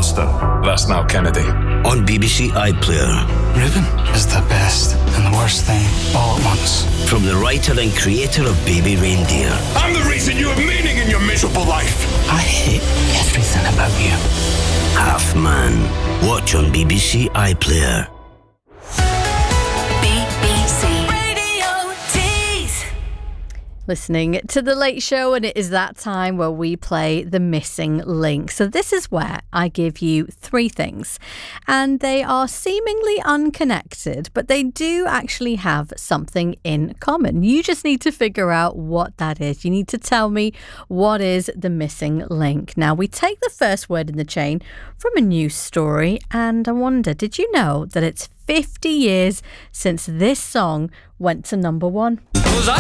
Alistair. That's now Kennedy. On BBC iPlayer. Reuben is the best and the worst thing all at once. From the writer and creator of Baby Reindeer. I'm the reason you have meaning in your miserable life. I hate everything about you. Half Man. Watch on BBC iPlayer. Listening to The Late Show, and it is that time where we play The Missing Link. So this is where I give you three things, and they are seemingly unconnected, but they do actually have something in common. You just need to figure out what that is. You need to tell me what is the missing link. Now, we take the first word in the chain from a news story, and I wonder, did you know that it's 50 years since this song went to number one? 'Cause I